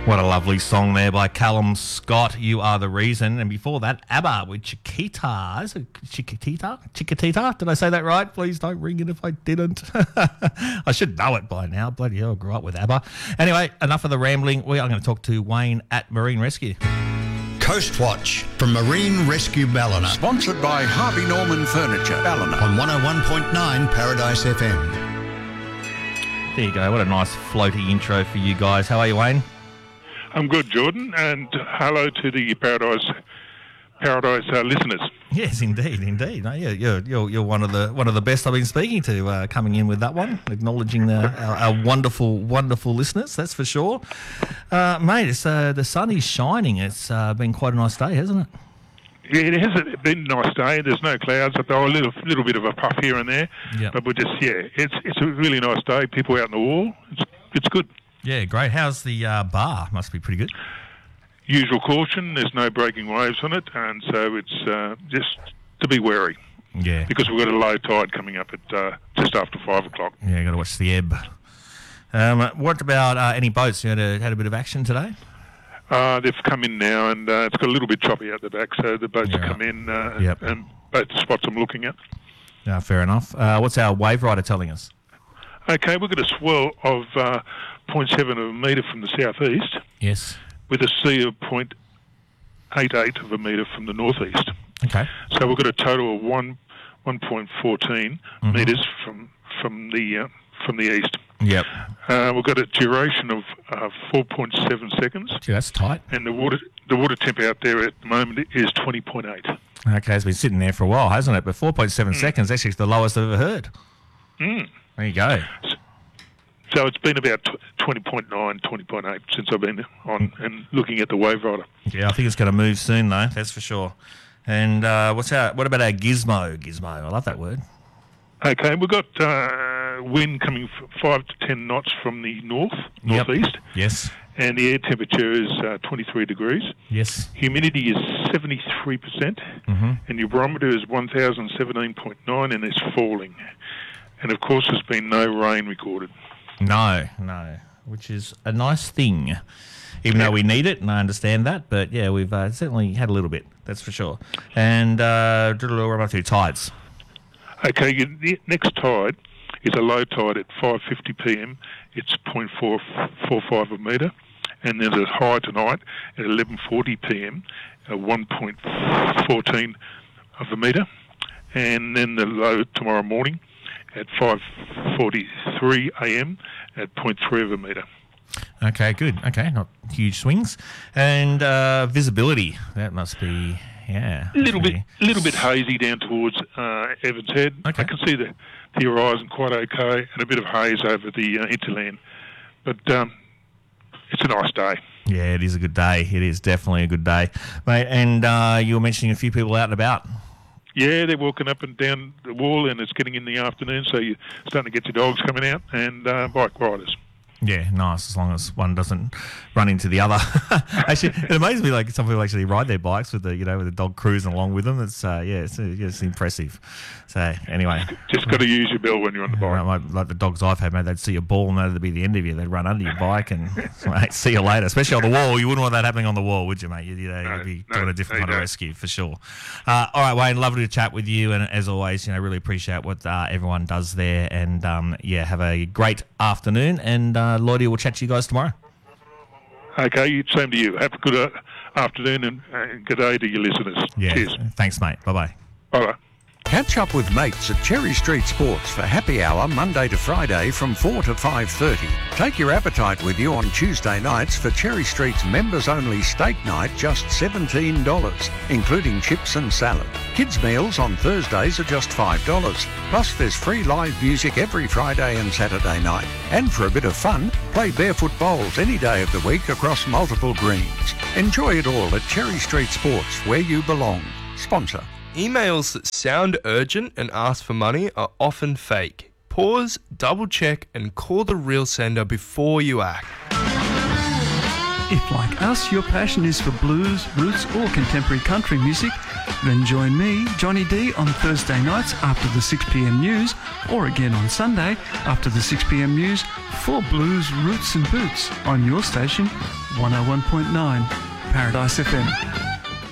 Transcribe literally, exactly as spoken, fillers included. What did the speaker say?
What a lovely song there by Callum Scott, You Are the Reason. And before that, ABBA with Chiquita. Is it Chiquitita? Chiquitita? Did I say that right? Please don't ring it if I didn't. I should know it by now. Bloody hell, I grew up with ABBA. Anyway, enough of the rambling. We are going to talk to Wayne at Marine Rescue. Coast Watch from Marine Rescue Ballina. Sponsored by Harvey Norman Furniture, Ballina. On one oh one point nine Paradise F M. There you go. What a nice floaty intro for you guys. How are you, Wayne? I'm good, Jordan, and hello to the Paradise Paradise uh, listeners. Yes, indeed, indeed. No, yeah, you're, you're you're one of the one of the best I've been speaking to, uh, coming in with that one, acknowledging the, our, our wonderful, wonderful listeners. That's for sure, uh, mate. It's uh, the sun is shining. It's uh, been quite a nice day, hasn't it? Yeah, it has been a nice day. There's no clouds, but there are a little little bit of a puff here and there. Yep. But we're just yeah, it's it's a really nice day. People out in the wall. It's it's good. Yeah, great. How's the uh, bar? Must be pretty good. Usual caution, there's no breaking waves on it, and so it's uh, just to be wary. Yeah. Because we've got a low tide coming up at uh, just after five o'clock. Yeah, got to watch the ebb. Um, what about uh, any boats? You had a, had a bit of action today? Uh, they've come in now, and uh, it's got a little bit choppy out the back, so the boats Yeah, have come right. in, uh, Yep. and both the spots I'm looking at. Yeah, fair enough. Uh, what's our wave rider telling us? Okay, we've got a swell of uh, zero point seven of a metre from the southeast, Yes. with a sea of zero point eight eight of a metre from the northeast. Okay. So we've got a total of one one point fourteen Mm-hmm. metres from from the uh, from the east. Yep. Uh, we've got a duration of uh, four point seven seconds, Gee, that's tight. and the water the water temp out there at the moment is twenty point eight. Okay, it's been sitting there for a while, hasn't it? But four point seven Mm. seconds, actually, it's the lowest I've ever heard. Mm. There you go. So it's been about twenty point nine, twenty point eight since I've been on and looking at the wave rider. Yeah, I think it's going to move soon, though. That's for sure. And uh, what's our? What about our gizmo? Gizmo. I love that word. Okay, we've got uh, wind coming f- five to ten knots from the north, Yep. northeast, Yes. and the air temperature is uh, twenty-three degrees. Yes. Humidity is seventy-three percent, Mm-hmm. and your barometer is one thousand seventeen point nine, and it's falling. And of course, there's been no rain recorded. No, no. Which is a nice thing, even though we need it, and I understand that. But yeah, we've uh, certainly had a little bit. That's for sure. And uh, what about the tides? Okay, your ne- next tide is a low tide at five fifty p.m. It's zero point four four five a metre. And there's a high tonight at eleven forty p.m. at one point one four of a metre. And then the low tomorrow morning at five forty-three a.m. at zero point three of a metre. Okay, good. Okay, not huge swings. And uh, visibility, that must be, yeah. A little must bit, be- little bit hazy down towards uh, Evans Head. Okay. I can see the, the horizon quite okay, and a bit of haze over the uh, hinterland. But um, it's a nice day. Yeah, it is a good day. It is definitely a good day. Mate, and uh, you were mentioning a few people out and about. Yeah, they're walking up and down the wall, and it's getting in the afternoon, so you're starting to get your dogs coming out, and uh, bike riders. Yeah, nice, as long as one doesn't run into the other. Actually, it amazes me, like, some people actually ride their bikes with the, you know, with the dog cruising along with them. It's, uh, yeah, it's, it's impressive. So, anyway. Just got to use your bell when you're on the bike. Like, like the dogs I've had, mate, they'd see a ball and that'd be the end of you. They'd run under your bike and, mate, see you later. Especially on the wall. You wouldn't want that happening on the wall, would you, mate? You'd, you know, No, you'd be no, doing a different no, kind of you don't. rescue, for sure. Uh, all right, Wayne, lovely to chat with you. And as always, you know, really appreciate what uh, everyone does there. And, um, yeah, have a great afternoon. And uh, Lloydie will chat to you guys tomorrow. Okay, same to you. Have a good uh, afternoon and uh, good day to your listeners. Yeah. Cheers. Thanks, mate. Bye-bye. Bye-bye. Catch up with mates at Cherry Street Sports for happy hour Monday to Friday from four to five thirty. Take your appetite with you on Tuesday nights for Cherry Street's members-only steak night, just seventeen dollars, including chips and salad. Kids' meals on Thursdays are just five dollars. Plus there's free live music every Friday and Saturday night. And for a bit of fun, play barefoot bowls any day of the week across multiple greens. Enjoy it all at Cherry Street Sports, where you belong. Sponsor. Emails that sound urgent and ask for money are often fake. Pause, double check, and call the real sender before you act. If, like us, your passion is for blues, roots or contemporary country music, then join me, Johnny D, on Thursday nights after the six p m news, or again on Sunday after the six p m news for Blues, Roots and Boots on your station, one oh one point nine Paradise F M.